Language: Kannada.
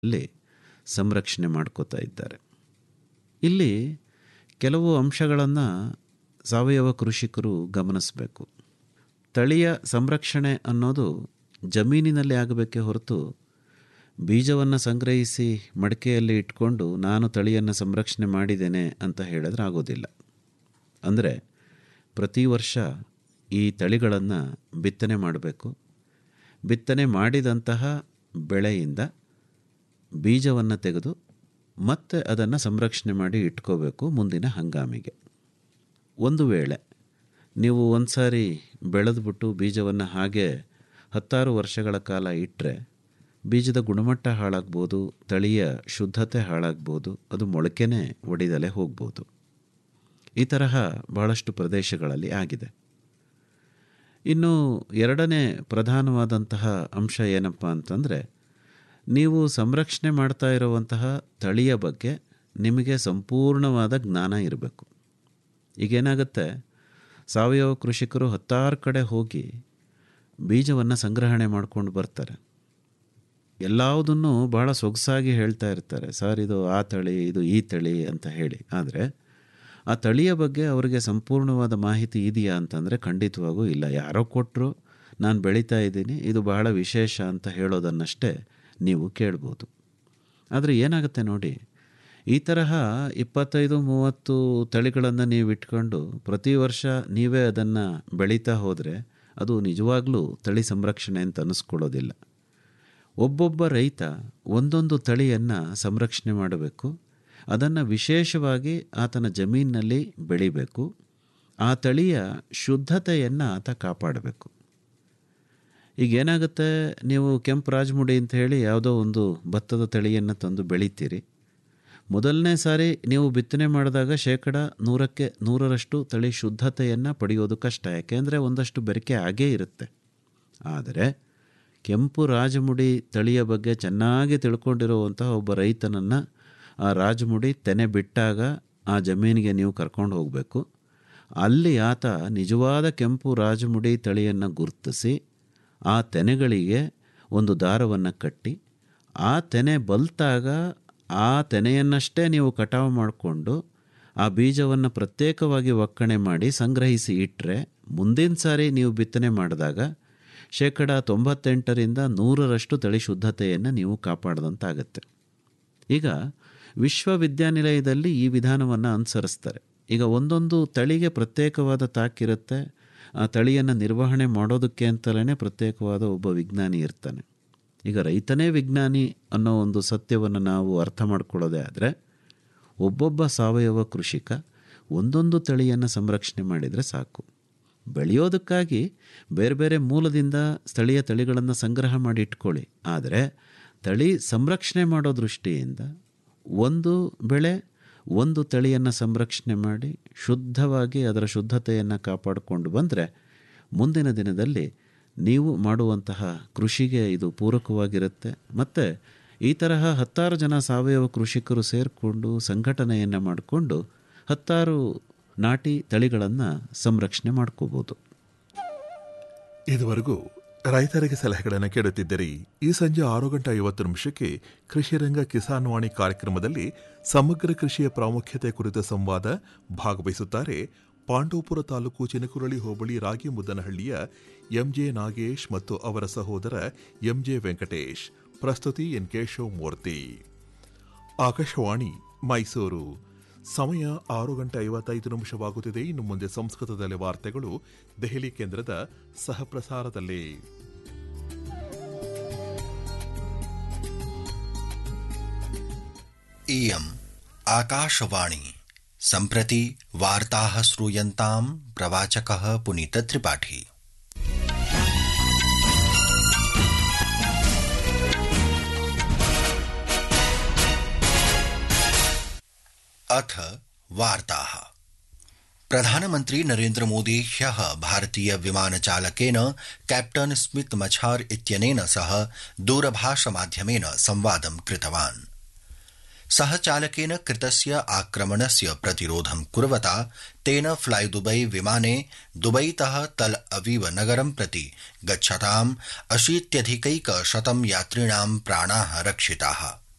ಅಲ್ಲಿ ಸಂರಕ್ಷಣೆ ಮಾಡ್ಕೋತಾ ಇದ್ದಾರೆ. ಇಲ್ಲಿ ಕೆಲವು ಅಂಶಗಳನ್ನು ಸಾವಯವ ಕೃಷಿಕರು ಗಮನಿಸಬೇಕು. ತಳಿಯ ಸಂರಕ್ಷಣೆ ಅನ್ನೋದು ಜಮೀನಿನಲ್ಲಿ ಆಗಬೇಕೇ ಹೊರತು ಬೀಜವನ್ನು ಸಂಗ್ರಹಿಸಿ ಮಡಿಕೆಯಲ್ಲಿ ಇಟ್ಕೊಂಡು ನಾನು ತಳಿಯನ್ನು ಸಂರಕ್ಷಣೆ ಮಾಡಿದ್ದೇನೆ ಅಂತ ಹೇಳಿದ್ರೆ ಆಗೋದಿಲ್ಲ. ಅಂದರೆ ಪ್ರತಿ ವರ್ಷ ಈ ತಳಿಗಳನ್ನು ಬಿತ್ತನೆ ಮಾಡಬೇಕು. ಬಿತ್ತನೆ ಮಾಡಿದಂತಹ ಬೆಳೆಯಿಂದ ಬೀಜವನ್ನು ತೆಗೆದು ಮತ್ತೆ ಅದನ್ನು ಸಂರಕ್ಷಣೆ ಮಾಡಿ ಇಟ್ಕೋಬೇಕು ಮುಂದಿನ ಹಂಗಾಮಿಗೆ. ಒಂದು ವೇಳೆ ನೀವು ಒಂದು ಸಾರಿ ಬೆಳೆದ್ಬಿಟ್ಟು ಬೀಜವನ್ನು ಹಾಗೆ 10 ವರ್ಷಗಳ ಕಾಲ ಇಟ್ಟರೆ ಬೀಜದ ಗುಣಮಟ್ಟ ಹಾಳಾಗ್ಬೋದು, ತಳಿಯ ಶುದ್ಧತೆ ಹಾಳಾಗ್ಬೋದು, ಅದು ಮೊಳಕೆನೇ ಒಡಿದಲೇ ಹೋಗ್ಬೋದು. ಈ ತರಹ ಬಹಳಷ್ಟು ಪ್ರದೇಶಗಳಲ್ಲಿ ಆಗಿದೆ. ಇನ್ನು ಎರಡನೇ ಪ್ರಧಾನವಾದಂತಹ ಅಂಶ ಏನಪ್ಪ ಅಂತಂದರೆ, ನೀವು ಸಂರಕ್ಷಣೆ ಮಾಡ್ತಾ ಇರುವಂತಹ ತಳಿಯ ಬಗ್ಗೆ ನಿಮಗೆ ಸಂಪೂರ್ಣವಾದ ಜ್ಞಾನ ಇರಬೇಕು. ಈಗೇನಾಗುತ್ತೆ, ಸಾವಯವ ಕೃಷಿಕರು 10 ಕಡೆ ಹೋಗಿ ಬೀಜವನ್ನು ಸಂಗ್ರಹಣೆ ಮಾಡ್ಕೊಂಡು ಬರ್ತಾರೆ. ಎಲ್ಲದನ್ನೂ ಭಾಳ ಸೊಗಸಾಗಿ ಹೇಳ್ತಾ ಇರ್ತಾರೆ, ಸರ್ ಇದು ಆ ತಳಿ, ಇದು ಈ ತಳಿ ಅಂತ ಹೇಳಿ. ಆದರೆ ಆ ತಳಿಯ ಬಗ್ಗೆ ಅವರಿಗೆ ಸಂಪೂರ್ಣವಾದ ಮಾಹಿತಿ ಇದೆಯಾ ಅಂತಂದರೆ ಖಂಡಿತವಾಗೂ ಇಲ್ಲ. ಯಾರೋ ಕೊಟ್ಟರು, ನಾನು ಬೆಳೀತಾ ಇದ್ದೀನಿ, ಇದು ಬಹಳ ವಿಶೇಷ ಅಂತ ಹೇಳೋದನ್ನಷ್ಟೇ ನೀವು ಕೇಳ್ಬೋದು. ಆದರೆ ಏನಾಗುತ್ತೆ ನೋಡಿ, ಈ ತರಹ 25-30 ತಳಿಗಳನ್ನು ನೀವು ಇಟ್ಕೊಂಡು ಪ್ರತಿ ವರ್ಷ ನೀವೇ ಅದನ್ನು ಬೆಳೀತಾ ಹೋದರೆ ಅದು ನಿಜವಾಗ್ಲೂ ತಳಿ ಸಂರಕ್ಷಣೆ ಅಂತ ಅನ್ನಿಸ್ಕೊಳ್ಳೋದಿಲ್ಲ. ಒಬ್ಬೊಬ್ಬ ರೈತ ಒಂದೊಂದು ತಳಿಯನ್ನು ಸಂರಕ್ಷಣೆ ಮಾಡಬೇಕು. ಅದನ್ನು ವಿಶೇಷವಾಗಿ ಆತನ ಜಮೀನಿನಲ್ಲಿ ಬೆಳಿಬೇಕು. ಆ ತಳಿಯ ಶುದ್ಧತೆಯನ್ನು ಆತ ಕಾಪಾಡಬೇಕು. ಈಗೇನಾಗುತ್ತೆ, ನೀವು ಕೆಂಪು ರಾಜಮುಡಿ ಅಂತ ಹೇಳಿ ಯಾವುದೋ ಒಂದು ಭತ್ತದ ತಳಿಯನ್ನು ತಂದು ಬೆಳಿತೀರಿ. ಮೊದಲನೇ ಸಾರಿ ನೀವು ಬಿತ್ತನೆ ಮಾಡಿದಾಗ 100% ತಳಿ ಶುದ್ಧತೆಯನ್ನು ಪಡೆಯೋದು ಕಷ್ಟ. ಯಾಕೆಂದರೆ ಒಂದಷ್ಟು ಬೆರಕೆ ಆಗೇ ಇರುತ್ತೆ. ಆದರೆ ಕೆಂಪು ರಾಜಮುಡಿ ತಳಿಯ ಬಗ್ಗೆ ಚೆನ್ನಾಗಿ ತಿಳ್ಕೊಂಡಿರುವಂತಹ ಒಬ್ಬ ರೈತನನ್ನು ಆ ರಾಜಮುಡಿ ತೆನೆ ಬಿಟ್ಟಾಗ ಆ ಜಮೀನಿಗೆ ನೀವು ಕರ್ಕೊಂಡು ಹೋಗಬೇಕು. ಅಲ್ಲಿ ಆತ ನಿಜವಾದ ಕೆಂಪು ರಾಜಮುಡಿ ತಳಿಯನ್ನು ಗುರುತಿಸಿ ಆ ತೆನೆಗಳಿಗೆ ಒಂದು ದಾರವನ್ನು ಕಟ್ಟಿ ಆ ತೆನೆ ಬಲ್ತಾಗ ಆ ತೆನೆಯನ್ನಷ್ಟೇ ನೀವು ಕಟಾವು ಮಾಡಿಕೊಂಡು ಆ ಬೀಜವನ್ನು ಪ್ರತ್ಯೇಕವಾಗಿ ಒಕ್ಕಣೆ ಮಾಡಿ ಸಂಗ್ರಹಿಸಿ ಇಟ್ಟರೆ ಮುಂದಿನ ಸಾರಿ ನೀವು ಬಿತ್ತನೆ ಮಾಡಿದಾಗ 98% ತಳಿ ಶುದ್ಧತೆಯನ್ನು ನೀವು ಕಾಪಾಡಿದಂತಾಗತ್ತೆ. ಈಗ ವಿಶ್ವವಿದ್ಯಾನಿಲಯದಲ್ಲಿ ಈ ವಿಧಾನವನ್ನು ಅನುಸರಿಸ್ತಾರೆ. ಈಗ ಒಂದೊಂದು ತಳಿಗೆ ಪ್ರತ್ಯೇಕವಾದ ತಾಕಿರುತ್ತೆ. ಆ ತಳಿಯನ್ನು ನಿರ್ವಹಣೆ ಮಾಡೋದಕ್ಕೆ ಅಂತಲೇ ಪ್ರತ್ಯೇಕವಾದ ಒಬ್ಬ ವಿಜ್ಞಾನಿ ಇರ್ತಾನೆ. ಈಗ ರೈತನೇ ವಿಜ್ಞಾನಿ ಅನ್ನೋ ಒಂದು ಸತ್ಯವನ್ನು ನಾವು ಅರ್ಥ ಮಾಡ್ಕೊಳ್ಳೋದೇ ಆದರೆ ಒಬ್ಬೊಬ್ಬ ಸಾವಯವ ಕೃಷಿಕ ಒಂದೊಂದು ತಳಿಯನ್ನು ಸಂರಕ್ಷಣೆ ಮಾಡಿದರೆ ಸಾಕು. ಬೆಳೆಯೋದಕ್ಕಾಗಿ ಬೇರೆ ಬೇರೆ ಮೂಲದಿಂದ ಸ್ಥಳೀಯ ತಳಿಗಳನ್ನು ಸಂಗ್ರಹ ಮಾಡಿ ಇಟ್ಕೊಳ್ಳಿ. ಆದರೆ ತಳಿ ಸಂರಕ್ಷಣೆ ಮಾಡೋ ದೃಷ್ಟಿಯಿಂದ ಒಂದು ಬೆಳೆ ಒಂದು ತಳಿಯನ್ನು ಸಂರಕ್ಷಣೆ ಮಾಡಿ ಶುದ್ಧವಾಗಿ ಅದರ ಶುದ್ಧತೆಯನ್ನು ಕಾಪಾಡಿಕೊಂಡು ಬಂದರೆ ಮುಂದಿನ ದಿನದಲ್ಲಿ ನೀವು ಮಾಡುವಂತಹ ಕೃಷಿಗೆ ಇದು ಪೂರಕವಾಗಿರುತ್ತೆ. ಮತ್ತು ಈ ತರಹ 10 ಜನ ಸಾವಯವ ಕೃಷಿಕರು ಸೇರಿಕೊಂಡು ಸಂಘಟನೆಯನ್ನು ಮಾಡಿಕೊಂಡು 10 ನಾಟಿ ತಳಿಗಳನ್ನು ಸಂರಕ್ಷಣೆ ಮಾಡ್ಕೋಬೋದು. ಇದುವರೆಗೂ ರೈತರಿಗೆ ಸಲಹೆಗಳನ್ನು ಕೇಳುತ್ತಿದ್ದರೆ ಈ ಸಂಜೆ 6:50 ಕೃಷಿ ರಂಗ ಕಿಸಾನ್ ವಾಣಿ ಕಾರ್ಯಕ್ರಮದಲ್ಲಿ ಸಮಗ್ರ ಕೃಷಿಯ ಪ್ರಾಮುಖ್ಯತೆ ಕುರಿತ ಸಂವಾದ ಭಾಗವಹಿಸುತ್ತಾರೆ ಪಾಂಡವಪುರ ತಾಲೂಕು ಚಿನಕುರಳಿ ಹೋಬಳಿ ರಾಗಿಮುದ್ದನಹಳ್ಳಿಯ ಎಂಜೆ ನಾಗೇಶ್ ಮತ್ತು ಅವರ ಸಹೋದರ ಎಂಜೆ ವೆಂಕಟೇಶ್. ಪ್ರಸ್ತುತಿ ಎನ್ ಕೇಶವಮೂರ್ತಿ. ಆಕಾಶವಾಣಿ ಮೈಸೂರು. ಸಮಯ 6:55 ಇನ್ನು ಮುಂದೆ ಸಂಸ್ಕೃತದಲ್ಲಿ ವಾರ್ತೆಗಳು ದೆಹಲಿ ಕೇಂದ್ರದ ಸಹಪ್ರಸಾರದಲ್ಲಿ. इयम् आकाशवाणी. सम्प्रति वार्ताः श्रूयन्ताम्. प्रवाचकः पुनीतत्रिपाठी. अथ वार्ताः. प्रधानमन्त्री नरेन्द्र मोदी ह्यः भारतीय विमानचालकेन कैप्टन स्मिथ मछार इत्यनेन सह दूरभाषमाध्यमेन संवादं कृतवान्. सः चालकेन कृतस्य आक्रमणस्य प्रतिरोधं कुर्वता तेन फ्लाई दुबई विमाने दुबईतः तल अवीव नगरं प्रति गच्छताम् 80+ यात्रिणां प्राणाः रक्षिताः.